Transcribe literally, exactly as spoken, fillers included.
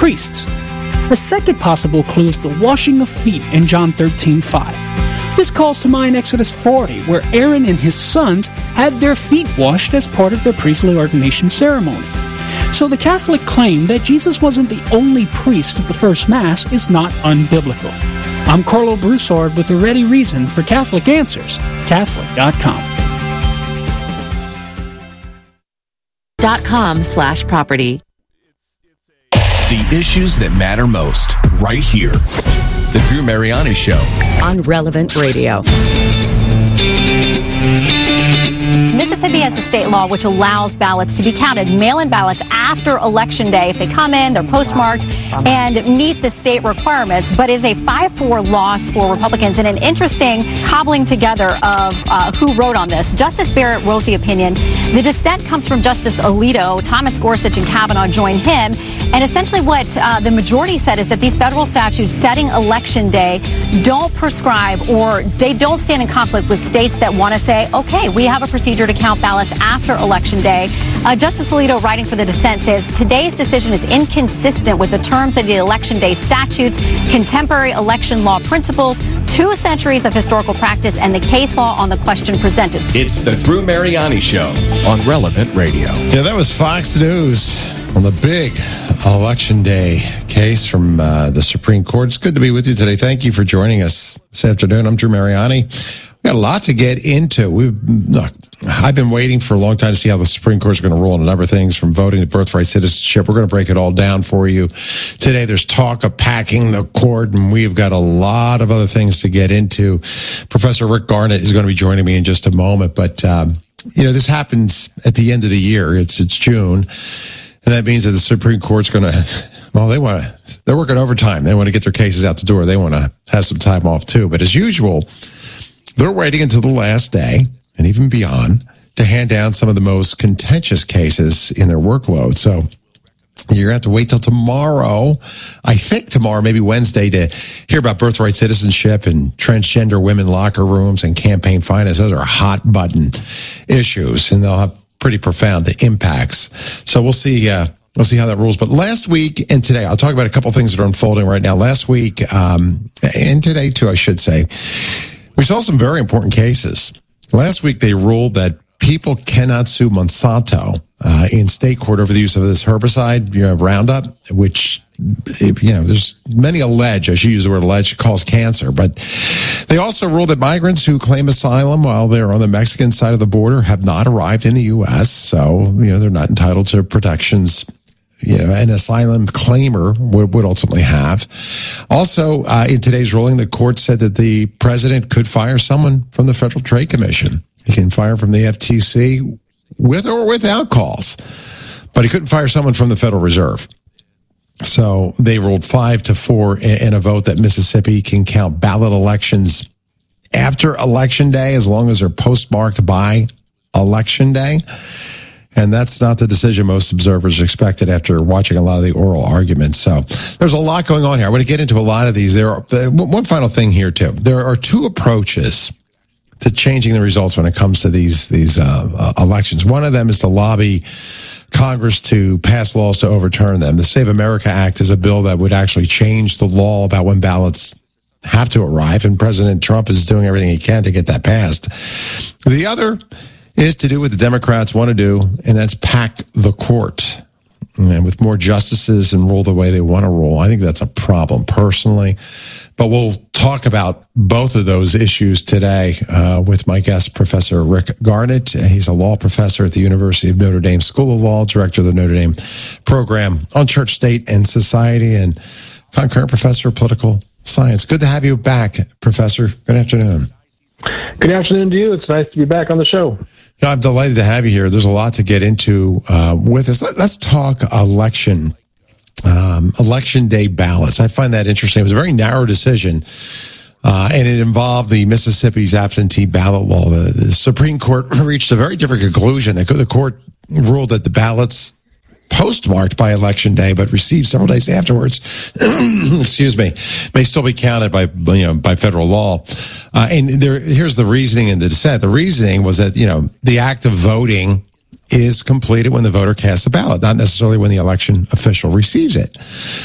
priests. A second possible clue is the washing of feet in John thirteen five. This calls to mind Exodus forty, where Aaron and his sons had their feet washed as part of their priestly ordination ceremony. So the Catholic claim that Jesus wasn't the only priest at the first Mass is not unbiblical. I'm Carlo Broussard with a ready reason for Catholic Answers, Catholic dot com. Dot com slash property. The issues that matter most, right here. The Drew Mariani Show. On Relevant Radio. Mississippi has a state law which allows ballots to be counted, mail-in ballots after Election Day. If they come in, they're postmarked and meet the state requirements, but is a five four loss for Republicans and an interesting cobbling together of uh, who wrote on this. Justice Barrett wrote the opinion. The dissent comes from Justice Alito. Thomas Gorsuch and Kavanaugh joined him. And essentially what uh, the majority said is that these federal statutes setting Election Day don't prescribe or they don't stand in conflict with states that want to say, okay, we have a procedure to count ballots after Election Day. Uh, Justice Alito, writing for the dissent, says today's decision is inconsistent with the terms of the Election Day statutes, contemporary election law principles, two centuries of historical practice, and the case law on the question presented. It's the Drew Mariani Show on Relevant Radio. Yeah, that was Fox News on the big Election Day case from uh, the Supreme Court. It's good to be with you today. Thank you for joining us this afternoon. I'm Drew Mariani. We got a lot to get into. We've look, I've been waiting for a long time to see how the Supreme Court is going to rule on a number of things, from voting to birthright citizenship. We're going to break it all down for you today. There's talk of packing the court, and we've got a lot of other things to get into. Professor Rick Garnett is going to be joining me in just a moment. But um, you know, this happens at the end of the year. It's it's June. And that means that the Supreme Court's going to, well, they want to, they're working overtime. They want to get their cases out the door. They want to have some time off too. But as usual, they're waiting until the last day and even beyond to hand down some of the most contentious cases in their workload. So you're going to have to wait till tomorrow, I think tomorrow, maybe Wednesday, to hear about birthright citizenship and transgender women locker rooms and campaign finance. Those are hot button issues, and they'll have pretty profound impacts. So we'll see, uh, we'll see how that rules. But last week and today, I'll talk about a couple of things that are unfolding right now. Last week, um, and today too, I should say, we saw some very important cases. Last week, they ruled that people cannot sue Monsanto, uh, in state court over the use of this herbicide, you know, Roundup, which, you know, there's many allege, I should use the word allege, cause cancer. But they also ruled that migrants who claim asylum while they're on the Mexican side of the border have not arrived in the U S. So, you know, they're not entitled to protections, you know, an asylum claimer would, would ultimately have. Also, uh, in today's ruling, the court said that the president could fire someone from the Federal Trade Commission. He can fire from the F T C with or without cause, but he couldn't fire someone from the Federal Reserve. So they ruled five to four in a vote that Mississippi can count ballot elections after Election Day as long as they're postmarked by Election Day. And that's not the decision most observers expected after watching a lot of the oral arguments. So there's a lot going on here. I want to get into a lot of these. There are one final thing here too. There are two approaches to changing the results when it comes to these these uh, uh, elections. One of them is to lobby Congress to pass laws to overturn them. The Save America Act is a bill that would actually change the law about when ballots have to arrive, and President Trump is doing everything he can to get that passed. The other is to do what the Democrats want to do, and that's pack the court. And with more justices and rule the way they want to rule, I think that's a problem personally. But we'll talk about both of those issues today uh, with my guest, Professor Rick Garnett. He's a law professor at the University of Notre Dame School of Law, director of the Notre Dame program on church, state, and society, and concurrent professor of political science. Good to have you back, Professor. Good afternoon. Good afternoon to you. It's nice to be back on the show. No, I'm delighted to have you here. There's a lot to get into uh, with us. Let, let's talk election, um, election day ballots. I find that interesting. It was a very narrow decision, uh, and it involved the Mississippi's absentee ballot law. The, the Supreme Court reached a very different conclusion. The, the court ruled that the ballots postmarked by Election Day, but received several days afterwards, excuse me, may still be counted by, you know, by federal law. Uh, and there, here's the reasoning in the dissent. The reasoning was that, you know, the act of voting is completed when the voter casts a ballot, not necessarily when the election official receives it.